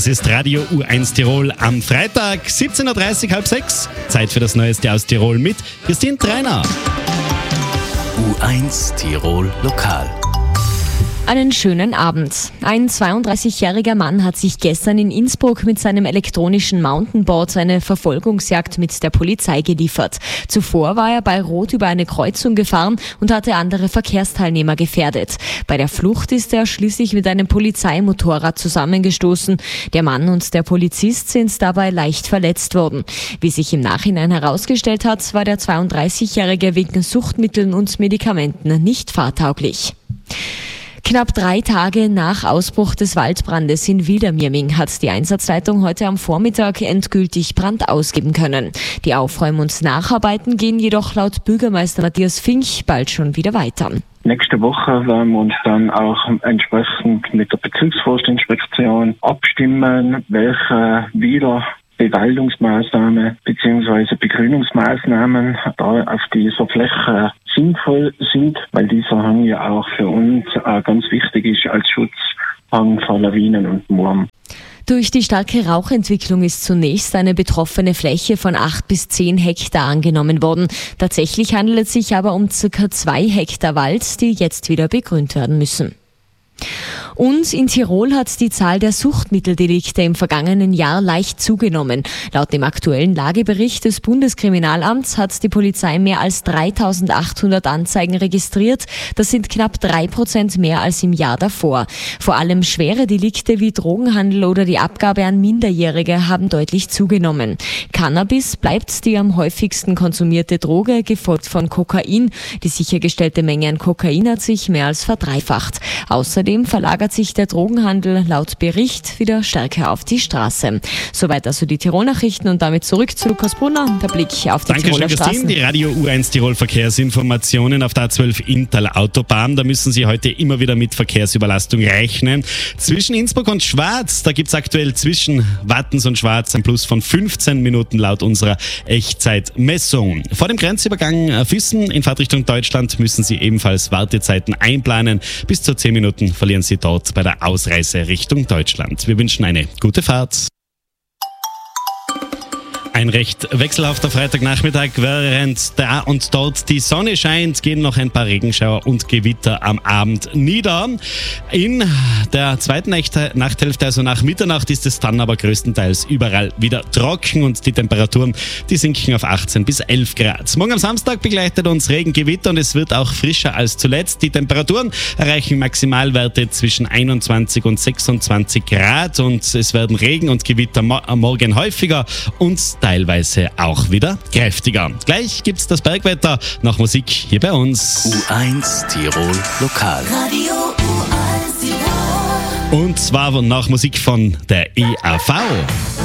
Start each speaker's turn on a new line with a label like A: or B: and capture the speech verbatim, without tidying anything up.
A: Das ist Radio U eins Tirol am Freitag, siebzehn Uhr dreißig, halb sechs. Zeit für das Neueste aus Tirol mit Christine Trainer.
B: U eins Tirol Lokal.
C: Einen schönen Abend. Ein zweiunddreißigjähriger Mann hat sich gestern in Innsbruck mit seinem elektronischen Mountainboard eine Verfolgungsjagd mit der Polizei geliefert. Zuvor war er bei Rot über eine Kreuzung gefahren und hatte andere Verkehrsteilnehmer gefährdet. Bei der Flucht ist er schließlich mit einem Polizeimotorrad zusammengestoßen. Der Mann und der Polizist sind dabei leicht verletzt worden. Wie sich im Nachhinein herausgestellt hat, war der zweiunddreißigjährige wegen Suchtmitteln und Medikamenten nicht fahrtauglich. Knapp drei Tage nach Ausbruch des Waldbrandes in Wildermirming hat die Einsatzleitung heute am Vormittag endgültig Brand ausgeben können. Die Aufräum- und Nacharbeiten gehen jedoch laut Bürgermeister Matthias Fink bald schon wieder weiter.
D: Nächste Woche werden wir uns dann auch entsprechend mit der Bezirksforstinspektion abstimmen, welche wieder Bewaldungsmaßnahmen bzw. Begrünungsmaßnahmen da auf dieser Fläche sinnvoll sind, weil dieser Hang ja auch für uns äh, ganz wichtig ist als Schutzhang vor Lawinen und Murm.
C: Durch die starke Rauchentwicklung ist zunächst eine betroffene Fläche von acht bis zehn Hektar angenommen worden. Tatsächlich handelt es sich aber um circa zwei Hektar Wald, die jetzt wieder begrünt werden müssen. Und in Tirol hat die Zahl der Suchtmitteldelikte im vergangenen Jahr leicht zugenommen. Laut dem aktuellen Lagebericht des Bundeskriminalamts hat die Polizei mehr als dreitausendachthundert Anzeigen registriert. Das sind knapp drei Prozent mehr als im Jahr davor. Vor allem schwere Delikte wie Drogenhandel oder die Abgabe an Minderjährige haben deutlich zugenommen. Cannabis bleibt die am häufigsten konsumierte Droge, gefolgt von Kokain. Die sichergestellte Menge an Kokain hat sich mehr als verdreifacht. Außerdem verlagert sich der Drogenhandel laut Bericht wieder stärker auf die Straße. Soweit also die Tirol-Nachrichten und damit zurück zu Lukas Brunner. Der Blick auf die
A: Dankeschön,
C: Tiroler Straßen.
A: Christine. Die Radio U eins Tirol Verkehrsinformationen auf der A zwölf Inntal Autobahn. Da müssen Sie heute immer wieder mit Verkehrsüberlastung rechnen. Zwischen Innsbruck und Schwaz, da gibt es aktuell zwischen Wattens und Schwaz ein Plus von fünfzehn Minuten laut unserer Echtzeitmessung. Vor dem Grenzübergang Füssen in Fahrtrichtung Deutschland müssen Sie ebenfalls Wartezeiten einplanen. Bis zu zehn Minuten verlieren Sie dort bei der Ausreise Richtung Deutschland. Wir wünschen eine gute Fahrt. Ein recht wechselhafter Freitagnachmittag, während da und dort die Sonne scheint, gehen noch ein paar Regenschauer und Gewitter am Abend nieder. In der zweiten Nachthälfte, also nach Mitternacht, ist es dann aber größtenteils überall wieder trocken und die Temperaturen, die sinken auf achtzehn bis elf Grad. Morgen am Samstag begleitet uns Regen, Gewitter und es wird auch frischer als zuletzt. Die Temperaturen erreichen Maximalwerte zwischen einundzwanzig und sechsundzwanzig Grad und es werden Regen und Gewitter mo- morgen häufiger und teilweise auch wieder kräftiger. Gleich gibt's das Bergwetter nach Musik hier bei uns.
B: U eins Tirol Lokal.
E: Radio U eins Tirol.
A: Und zwar nach Musik von der E A V.